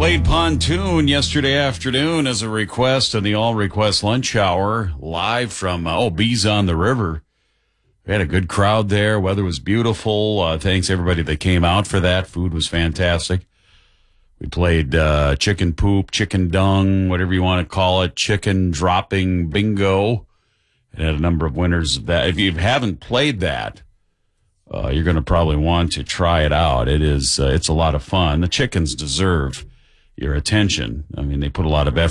Played Pontoon yesterday afternoon as a request in the all-request lunch hour, live from, Bees on the River. We had a good crowd there. Weather was beautiful. Thanks everybody that came out for that. Food was fantastic. We played chicken poop, chicken dung, whatever you want to call it, chicken dropping bingo. And had a number of winners of that. If you haven't played that, you're going to probably want to try it out. It's a lot of fun. The chickens deserve your attention. I mean, they put a lot of effort